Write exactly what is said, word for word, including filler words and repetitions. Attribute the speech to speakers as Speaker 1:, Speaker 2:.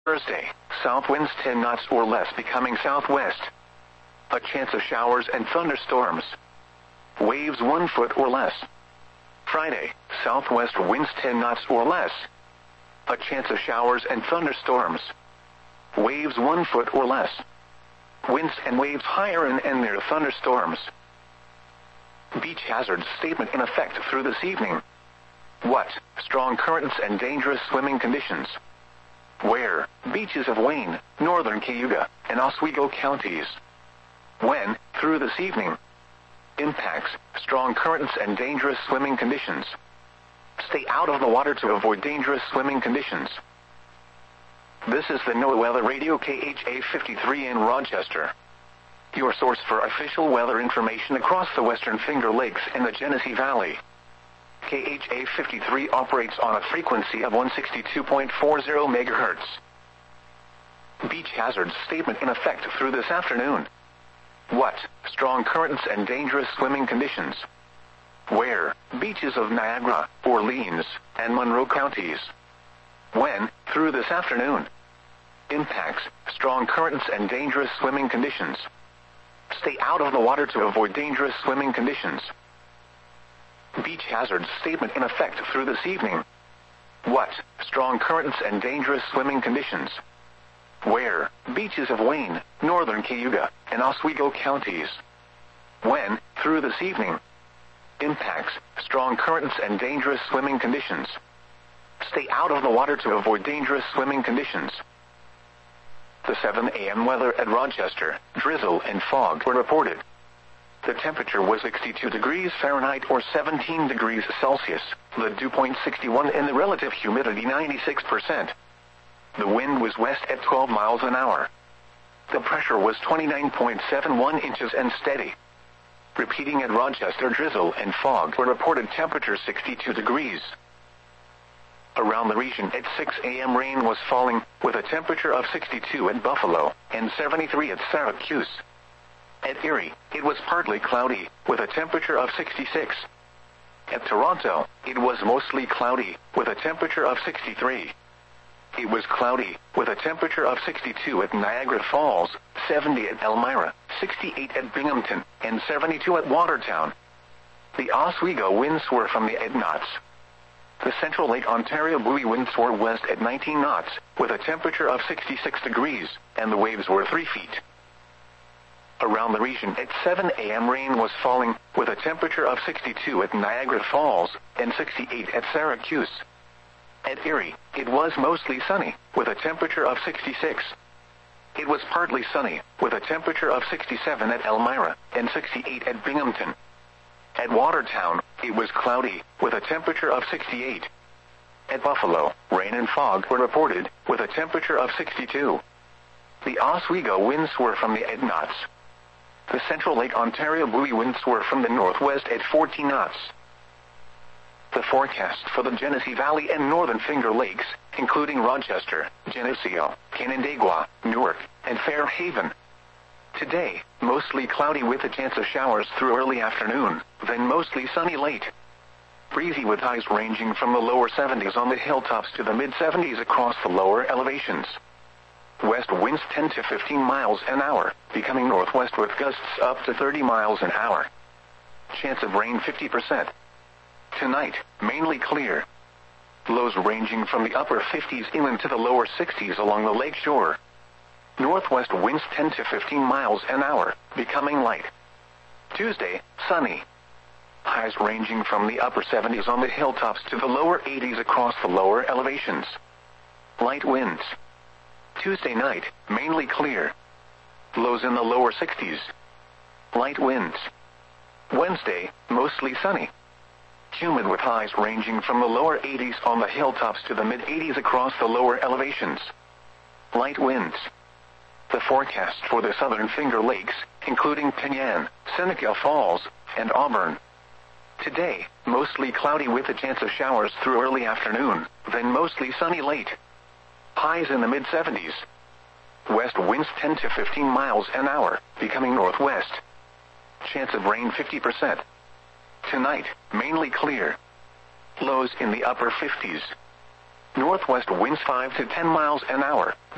Speaker 1: Thursday, south winds ten knots or less becoming southwest. A chance of showers and thunderstorms. Waves one foot or less. Friday, southwest winds ten knots or less. A chance of showers and thunderstorms. Waves one foot or less. Winds and waves higher in and near thunderstorms. Beach hazard statement in effect through this evening. What? Strong currents and dangerous swimming conditions. Where? Beaches of Wayne, northern Cayuga, and Oswego counties. When? Through this evening. Impacts: strong currents and dangerous swimming conditions. Stay out of the water to avoid dangerous swimming conditions. This is the NOAA Weather Radio K H A fifty-three in Rochester, your source for official weather information across the Western Finger Lakes and the Genesee Valley. K H A fifty-three operates on a frequency of one sixty-two point four zero megahertz. Beach hazard statement in effect through this afternoon. What? Strong currents and dangerous swimming conditions. Where? Beaches of Niagara, Orleans, and Monroe counties. When? Through this afternoon. Impacts: strong currents and dangerous swimming conditions. Stay out of the water to avoid dangerous swimming conditions. Beach hazard statement in effect through this evening. What? Strong currents and dangerous swimming conditions. Where? Beaches of Wayne, northern Cayuga, and Oswego counties. When? Through this evening. Impacts: strong currents and dangerous swimming conditions. Stay out of the water to avoid dangerous swimming conditions. The seven A M weather at Rochester: drizzle and fog were reported. The temperature was sixty-two degrees Fahrenheit or seventeen degrees Celsius, the dew point sixty-one and the relative humidity ninety-six percent. The wind was west at twelve miles an hour. The pressure was twenty-nine point seven one inches and steady. Repeating at Rochester: drizzle and fog were reported, temperature sixty-two degrees. Around the region at six A M rain was falling, with a temperature of sixty-two at Buffalo and seventy-three at Syracuse. At Erie, it was partly cloudy, with a temperature of sixty-six. At Toronto, it was mostly cloudy, with a temperature of sixty-three. It was cloudy, with a temperature of sixty-two at Niagara Falls, seventy at Elmira, sixty-eight at Binghamton, and seventy-two at Watertown. The Oswego winds were from the eight knots. The Central Lake Ontario buoy winds were west at nineteen knots, with a temperature of sixty-six degrees, and the waves were three feet. Around the region at seven A M rain was falling, with a temperature of sixty-two at Niagara Falls and sixty-eight at Syracuse. At Erie, it was mostly sunny, with a temperature of sixty-six. It was partly sunny, with a temperature of sixty-seven at Elmira and sixty-eight at Binghamton. At Watertown, it was cloudy, with a temperature of sixty-eight. At Buffalo, rain and fog were reported, with a temperature of sixty-two. The Oswego winds were from the eight knots. The Central Lake Ontario buoy winds were from the northwest at fourteen knots. The forecast for the Genesee Valley and Northern Finger Lakes, including Rochester, Geneseo, Canandaigua, Newark, and Fairhaven. Today, mostly cloudy with a chance of showers through early afternoon, then mostly sunny late. Breezy with highs ranging from the lower seventies on the hilltops to the mid seventies across the lower elevations. West winds ten to fifteen miles an hour, becoming northwest with gusts up to thirty miles an hour. Chance of rain fifty percent. Tonight, mainly clear. Lows ranging from the upper fifties inland to the lower sixties along the lake shore. Northwest winds ten to fifteen miles an hour, becoming light. Tuesday, sunny. Highs ranging from the upper seventies on the hilltops to the lower eighties across the lower elevations. Light winds. Tuesday night, mainly clear. Lows in the lower sixties. Light winds. Wednesday, mostly sunny. Humid with highs ranging from the lower eighties on the hilltops to the mid eighties across the lower elevations. Light winds. The forecast for the Southern Finger Lakes, including Penyan, Seneca Falls, and Auburn. Today, mostly cloudy with a chance of showers through early afternoon, then mostly sunny late. Highs in the mid seventies. West winds ten to fifteen miles an hour, becoming northwest. Chance of rain fifty percent. Tonight, mainly clear. Lows in the upper fifties. Northwest winds five to ten miles an hour,